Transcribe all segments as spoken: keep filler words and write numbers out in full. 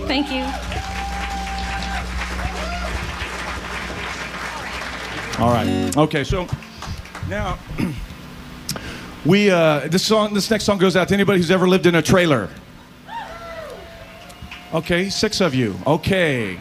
Thank you. All right. Okay, so now we uh, this song, this next song goes out to anybody who's ever lived in a trailer. Okay, six of you. Okay.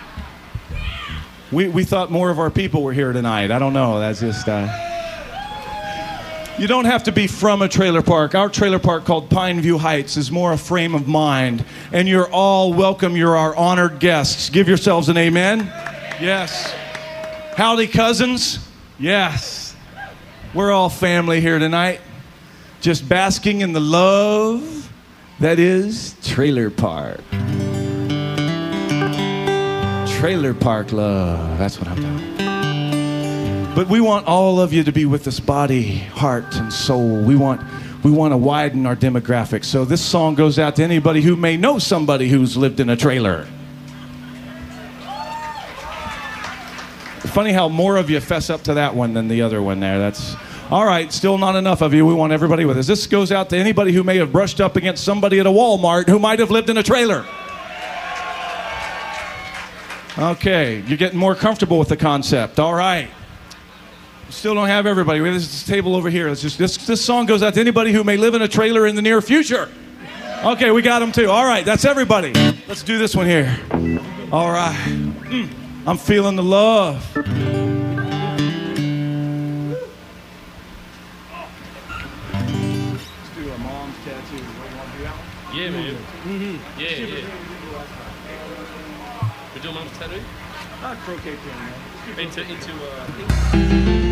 We we thought more of our people were here tonight. I don't know. That's just. Uh... You don't have to be from a trailer park. Our trailer park called Pineview Heights is more a frame of mind, and you're all welcome. You're our honored guests. Give yourselves an amen. Yes. Howdy, cousins. Yes. We're all family here tonight, just basking in the love that is trailer park. Trailer park love. That's what I'm talking. But we want all of you to be with us, body, heart, and soul. We want we want to widen our demographics. So this song goes out to anybody who may know somebody who's lived in a trailer. Funny how more of you fess up to that one than the other one there. That's all right. Still not enough of you. We want everybody with us. This goes out to anybody who may have brushed up against somebody at a Walmart who might have lived in a trailer. Okay, you're getting more comfortable with the concept. All right. Still don't have everybody. We have this table over here. It's just, this, this song goes out to anybody who may live in a trailer in the near future. Okay, we got them too. All right, that's everybody. Let's do this one here. All right. Mm, I'm feeling the love. Let's do a mom's tattoo. Yeah, man. Mm-hmm. Yeah, yeah. We do a mom's tattoo? Not croquet pin, man. Into, into, uh...